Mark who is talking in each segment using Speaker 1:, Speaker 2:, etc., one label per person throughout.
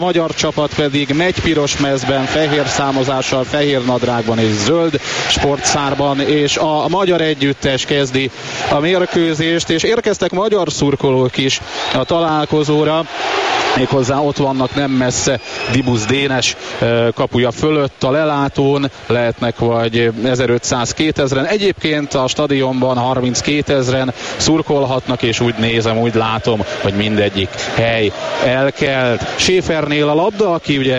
Speaker 1: A magyar csapat pedig megy piros mezben, fehér számozással, fehér nadrágban és zöld sportszárban, és a magyar együttes kezdi a mérkőzést, és érkeztek magyar szurkolók is a találkozóra. Méghozzá ott vannak nem messze Dibusz Dénes kapuja fölött a lelátón, lehetnek vagy 1500-2000-en. Egyébként a stadionban 32 000-en szurkolhatnak, és úgy nézem, úgy látom, hogy mindegyik hely elkelt. Schäfernél a labda, aki ugye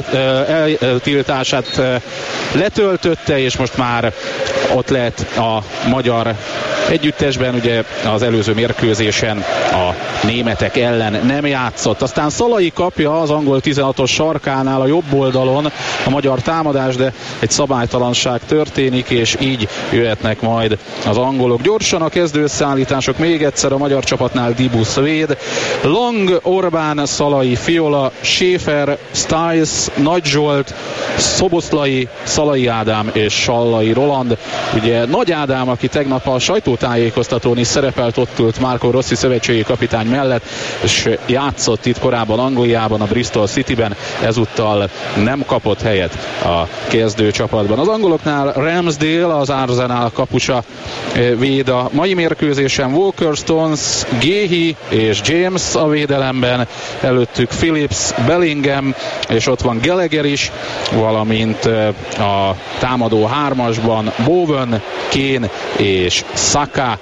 Speaker 1: eltiltását letöltötte, és most már ott lehet a magyar együttesben, ugye az előző mérkőzésen a németek ellen nem játszott. Aztán Szalai kapja az angol 16-os sarkánál a jobb oldalon a magyar támadás, de egy szabálytalanság történik, és így jöhetnek majd az angolok. Gyorsan a kezdőszállítások még egyszer a magyar csapatnál: Dibusz véd, Lang, Orbán, Szalai, Fiola, Schäfer, Stiles, Nagy Zsolt, Szoboszlai, Szalai Ádám és Sallai Roland. Ugye Nagy Ádám, aki tegnap a sajtótájékoztatón is szerepelt, ott ült Marco Rossi szövetségi kapitány mellett, és játszott itt korábban Angliában, a Bristol Cityben, ezúttal nem kapott helyet a kezdő csapatban. Az angoloknál Ramsdale, az Arsenal kapusa véd a mai mérkőzésen, Walker, Stones, Gehi és James a védelemben, előttük Phillips, Bellingham, és ott van Gallagher is, valamint a támadó hármasban Bowen, Kane és Saka.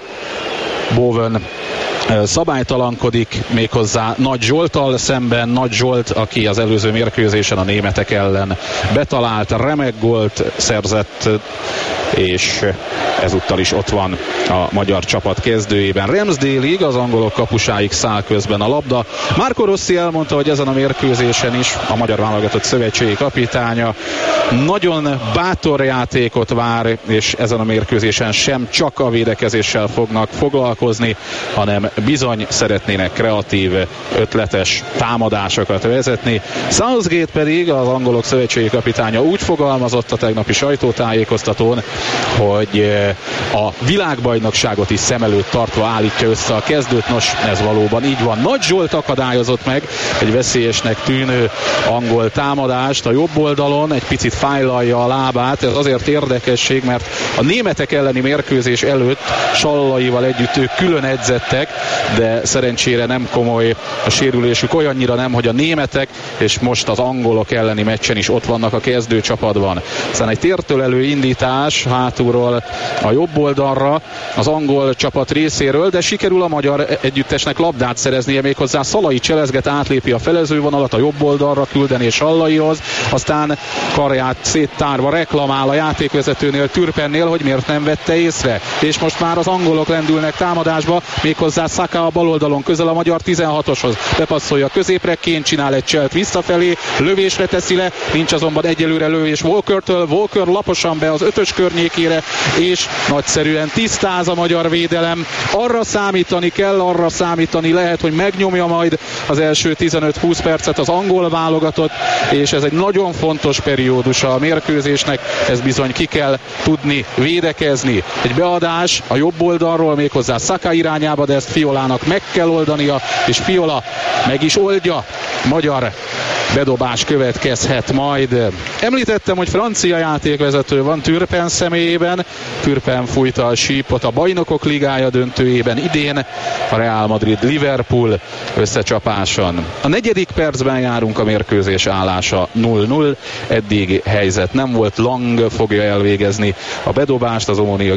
Speaker 1: Bowen szabálytalankodik, méghozzá Nagy Zsolttal szemben. Nagy Zsolt, aki az előző mérkőzésen a németek ellen betalált, remek gólt szerzett, és ezúttal is ott van a magyar csapat kezdőjében. Ramsdale-ig, az angolok kapusáig száll közben a labda. Marco Rossi elmondta, hogy ezen a mérkőzésen is a magyar válogatott szövetségi kapitánya nagyon bátor játékot vár, és ezen a mérkőzésen sem csak a védekezéssel fognak foglalkozni, hanem bizony szeretnének kreatív, ötletes támadásokat vezetni. Southgate pedig, az angolok szövetségi kapitánya, úgy fogalmazott a tegnapi sajtótájékoztatón, hogy a világbajnokságot is szem előtt tartva állítja össze a kezdőt. Nos, ez valóban így van. Nagy Zsolt akadályozott meg egy veszélyesnek tűnő angol támadást a jobb oldalon, egy picit fájlalja a lábát. Ez azért érdekesség, mert a németek elleni mérkőzés előtt Sallaival együtt ők külön edzettek, de szerencsére nem komoly a sérülésük, olyannyira nem, hogy a németek és most az angolok elleni meccsen is ott vannak a kezdőcsapatban. Aztán egy tértől indítás hátulról a jobb oldalra az angol csapat részéről, de sikerül a magyar együttesnek labdát szereznie, méghozzá Szalai cselezget, átlépi a felezővonalat, a jobb oldalra küldeni Sallaihoz, aztán karját széttárva reklamál a játékvezetőnél, Türpennél, hogy miért nem vette észre, és most már az angolok lendülnek támadásba, méghozzá Saka a bal oldalon közel a magyar 16-oshoz, bepasszolja középre, Kane csinál egy cselt visszafelé, lövésre teszi le, nincs azonban egyelőre lövés Walkertől, Walker laposan be az 5-ös környékére, és nagyszerűen tisztáz a magyar védelem. Arra számítani kell, arra számítani lehet, hogy megnyomja majd az első 15-20 percet az angol válogatott, és ez egy nagyon fontos periódus a mérkőzésnek, ez bizony ki kell tudni védekezni. Egy beadás a jobb oldalról, méghozzá Saka irányába, de ezt Fiolának meg kell oldania, és Fiola meg is oldja. Magyar bedobás következhet majd. Említettem, hogy francia játékvezető van Türpen személyében. Türpen fújta a sípot a Bajnokok Ligája döntőjében idén, a Real Madrid-Liverpool összecsapáson. A 4. percben járunk, a mérkőzés állása 0-0. Eddig helyzet nem volt, Lang fogja elvégezni a bedobást,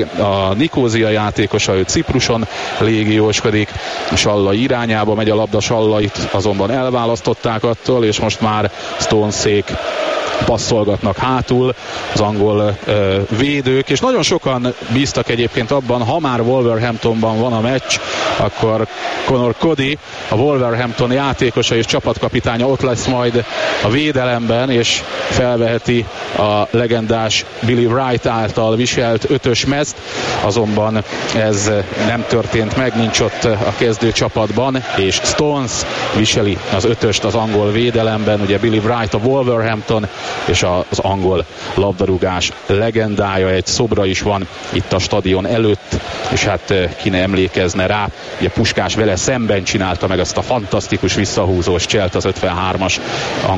Speaker 1: a Nikózia játékosa, ő Cipruson légióskodik, Sallai irányába megy a labda, Sallait azonban elválasztották attól, és most már Stonesék passzolgatnak hátul az angol védők, és nagyon sokan bíztak egyébként abban, ha már Wolverhamptonban van a meccs, akkor Conor Cody, a Wolverhampton játékosa és csapatkapitánya ott lesz majd a védelemben, és felveheti a legendás Billy Wright által viselt 5-ös mezt, azonban ez nem történt meg, nincs ott a kezdő csapatban, és Stones viseli az 5-öst az angol védelemben, ugye Billy Wright a Wolverhampton és az angol labdarúgás legendája. Egy szobra is van itt a stadion előtt, és hát ki ne emlékezne rá, ugye Puskás vele szemben csinálta meg azt a fantasztikus visszahúzós cselt az 53-as